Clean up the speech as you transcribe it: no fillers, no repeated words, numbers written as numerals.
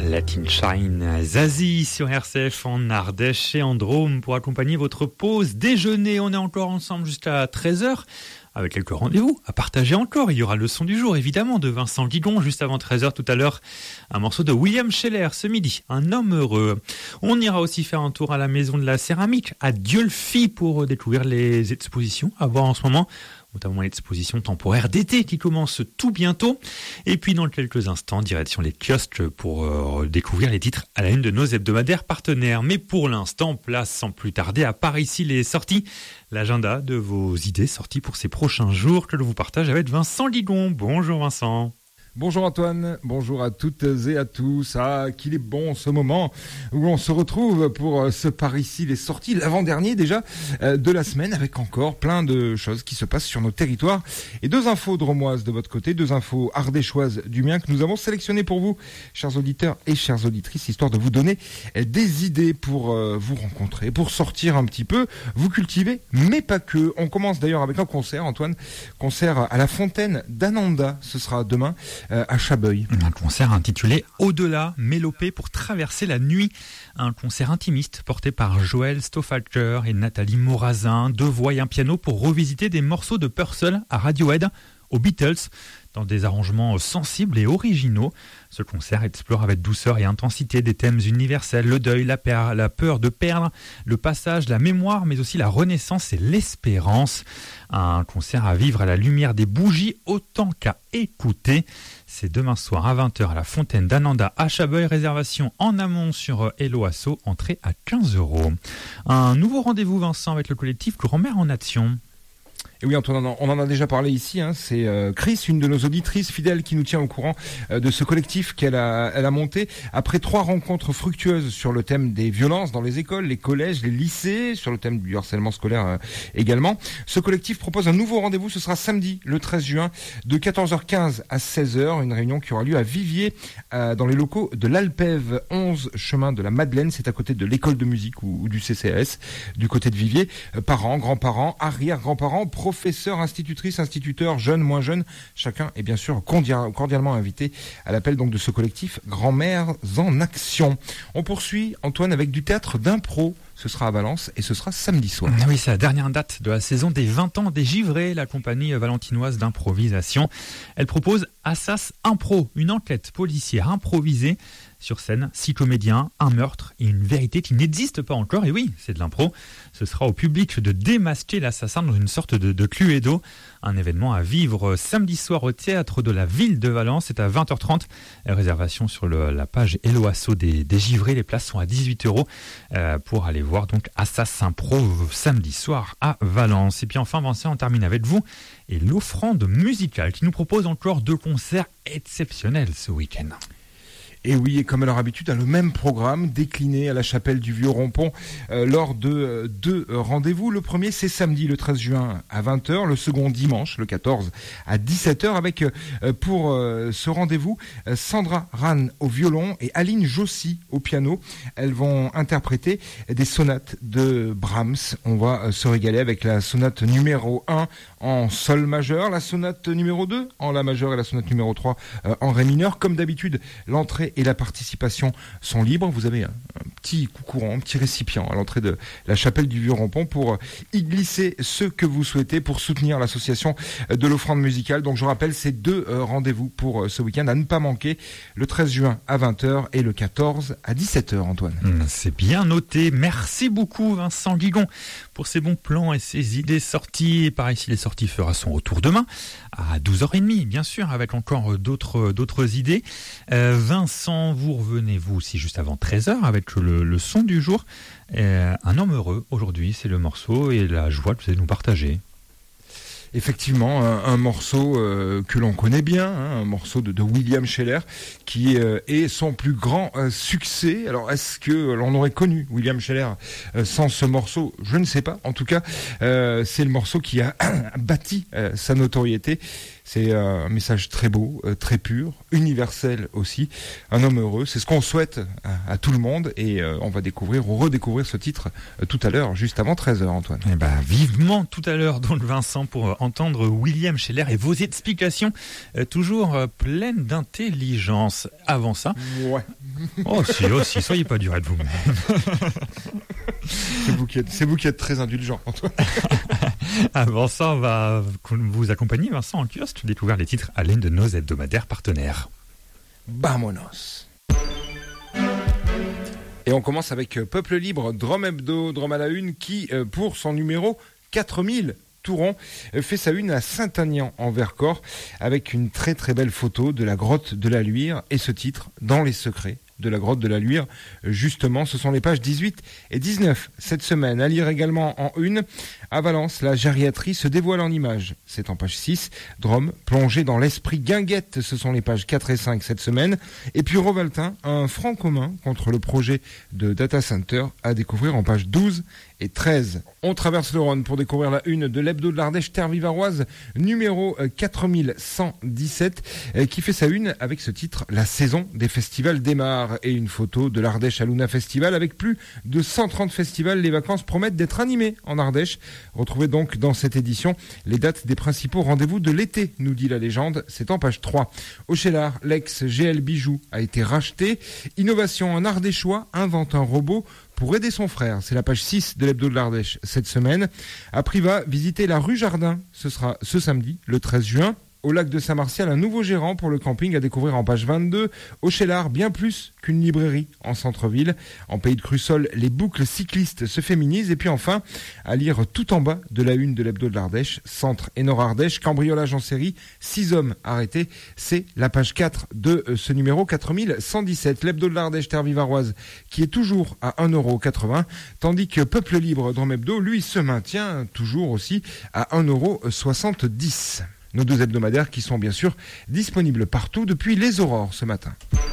Latin Shine, Zazie sur RCF en Ardèche et en Drôme pour accompagner votre pause déjeuner. On est encore ensemble jusqu'à 13h avec quelques rendez-vous à partager encore. Il y aura le son du jour évidemment de Vincent Guigon juste avant 13h tout à l'heure. Un morceau de William Scheller ce midi, Un homme heureux. On ira aussi faire un tour à la maison de la céramique à Dieulfi pour découvrir les expositions à voir en ce moment, notamment l'exposition temporaire d'été qui commence tout bientôt. Et puis dans quelques instants, direction les kiosques pour découvrir les titres à la une de nos hebdomadaires partenaires. Mais pour l'instant, place sans plus tarder à Par ici les sorties. L'agenda de vos idées sorties pour ces prochains jours que je vous partage avec Vincent Guigon. Bonjour Vincent. Bonjour Antoine, bonjour à toutes et à tous. Ah, qu'il est bon ce moment où on se retrouve pour ce Par ici les sorties, l'avant-dernier déjà de la semaine, avec encore plein de choses qui se passent sur nos territoires. Et deux infos drômoises de votre côté, deux infos ardéchoises du mien que nous avons sélectionnées pour vous, chers auditeurs et chères auditrices, histoire de vous donner des idées pour vous rencontrer, pour sortir un petit peu, vous cultiver, mais pas que. On commence d'ailleurs avec un concert, Antoine, concert à la Fontaine d'Ananda, ce sera demain. À Chabeuil. Un concert intitulé Au-delà, mélopée pour traverser la nuit. Un concert intimiste porté par Joël Stoffacher et Nathalie Morazin. Deux voix et un piano pour revisiter des morceaux de Purcell à Radiohead, aux Beatles, dans des arrangements sensibles et originaux. Ce concert explore avec douceur et intensité des thèmes universels, le deuil, la peur de perdre, le passage, la mémoire, mais aussi la renaissance et l'espérance. Un concert à vivre à la lumière des bougies autant qu'à écouter. C'est demain soir à 20h à la Fontaine d'Ananda à Chabeuil. Réservation en amont sur Hello Asso, entrée à 15€. Un nouveau rendez-vous, Vincent, avec le collectif Grand-Mère en Action. Et oui, Antoine, on en a déjà parlé ici. C'est Chris, une de nos auditrices fidèles, qui nous tient au courant de ce collectif qu'elle a monté après 3 rencontres fructueuses sur le thème des violences dans les écoles, les collèges, les lycées, sur le thème du harcèlement scolaire également. Ce collectif propose un nouveau rendez-vous. Ce sera samedi, le 13 juin, de 14h15 à 16h. Une réunion qui aura lieu à Viviers, dans les locaux de l'Alpève, 11 chemin de la Madeleine. C'est à côté de l'école de musique ou du CCAS, du côté de Viviers. Parents, grands-parents, arrière-grands-parents, professeurs, institutrices, instituteurs, jeunes, moins jeunes, chacun est bien sûr cordialement invité à l'appel donc de ce collectif Grand-Mères en Action. On poursuit, Antoine, avec du théâtre d'impro. Ce sera à Valence et ce sera samedi soir. Oui, c'est la dernière date de la saison des 20 ans des Givrés, la compagnie valentinoise d'improvisation. Elle propose Assas Impro, une enquête policière improvisée. Sur scène, 6 comédiens, un meurtre et une vérité qui n'existe pas encore. Et oui, c'est de l'impro. Ce sera au public de démasquer l'assassin dans une sorte de Cluedo. Un événement à vivre samedi soir au théâtre de la ville de Valence. C'est à 20h30. Réservation sur la page Hello Asso des Givrés. Les places sont à 18€ pour aller voir donc Assas Impro samedi soir à Valence. Et puis enfin, Vincent, on termine avec vous et l'offrande musicale qui nous propose encore 2 concerts exceptionnels ce week-end. Et oui, et comme à leur habitude, le même programme décliné à la chapelle du Vieux Rompont lors de 2 rendez-vous. Le premier, c'est samedi, le 13 juin à 20h. Le second, dimanche, le 14 à 17h, avec pour ce rendez-vous Sandra Rahn au violon et Aline Jossi au piano. Elles vont interpréter des sonates de Brahms. On va se régaler avec la sonate numéro 1 en sol majeur, la sonate numéro 2 en la majeur et la sonate numéro 3 en ré mineur. Comme d'habitude, l'entrée et la participation sont libres. Vous avez un petit coup courant, un petit récipient à l'entrée de la chapelle du Vieux Rompont pour y glisser ce que vous souhaitez pour soutenir l'association de l'offrande musicale. Donc je rappelle, ces 2 rendez-vous pour ce week-end à ne pas manquer, le 13 juin à 20h et le 14 à 17h, Antoine. C'est bien noté. Merci beaucoup Vincent Guigon pour ces bons plans et ces idées sorties. Et par ici, les sorties fera son retour demain à 12h30, bien sûr, avec encore d'autres idées. Vincent, vous revenez vous aussi juste avant 13h avec le son du jour. Un homme heureux, aujourd'hui, c'est le morceau et la joie que vous allez nous partager. Effectivement, un morceau que l'on connaît bien, un morceau de William Scheller, qui est son plus grand succès. Alors, est-ce que l'on aurait connu William Scheller sans ce morceau ? Je ne sais pas. En tout cas, c'est le morceau qui a bâti sa notoriété. C'est un message très beau, très pur, universel aussi. Un homme heureux, c'est ce qu'on souhaite à tout le monde. Et on va découvrir ou redécouvrir ce titre tout à l'heure, juste avant 13h, Antoine. Eh ben, vivement tout à l'heure, donc Vincent, pour entendre William Scheller et vos explications toujours pleines d'intelligence. Avant ça, ouais. Oh si, soyez pas dur avec vous-même. C'est vous qui êtes très indulgent, Antoine. Avant ça, on va vous accompagner, Vincent, en kiosque, découvrir les titres à l'aide de nos hebdomadaires partenaires. Vamonos. Et on commence avec Peuple Libre, Drôme Hebdo, Drôme à la une, qui, pour son numéro 4000, Touron, fait sa une à Saint-Aignan en Vercors, avec une très très belle photo de la grotte de la Luire, et ce titre, Dans les secrets de la grotte de la Luire. Justement, ce sont les pages 18 et 19 cette semaine. À lire également en une, à Valence, la gériatrie se dévoile en images. C'est en page 6. Drôme, plongé dans l'esprit guinguette, ce sont les pages 4 et 5 cette semaine. Et puis Rovaltin, un front commun contre le projet de data center à découvrir en page 12 et 13. On traverse le Rhône pour découvrir la une de l'hebdo de l'Ardèche Terre Vivaroise, numéro 4117, qui fait sa une avec ce titre, La saison des festivals démarre, et une photo de l'Ardèche Aluna Festival avec plus de 130 festivals. Les vacances promettent d'être animées en Ardèche. Retrouvez donc dans cette édition les dates des principaux rendez-vous de l'été, nous dit la légende. C'est en page 3. Au Chélar, l'ex-GL Bijoux a été racheté. Innovation en ardéchois invente un robot pour aider son frère. C'est la page 6 de l'hebdo de l'Ardèche cette semaine. À Privas, visitez la rue Jardin. Ce sera ce samedi, le 13 juin. Au lac de Saint-Martial, un nouveau gérant pour le camping à découvrir en page 22. Au Chélar, bien plus qu'une librairie en centre-ville. En Pays de Crussol, les boucles cyclistes se féminisent. Et puis enfin, à lire tout en bas de la une de l'hebdo de l'Ardèche, Centre et Nord-Ardèche, cambriolage en série, 6 hommes arrêtés. C'est la page 4 de ce numéro 4117. L'hebdo de l'Ardèche Terre Vivaroise qui est toujours à 1,80€, tandis que Peuple Libre Drôme Hebdo, lui, se maintient toujours aussi à 1,70€. Nos deux hebdomadaires qui sont bien sûr disponibles partout depuis les aurores ce matin.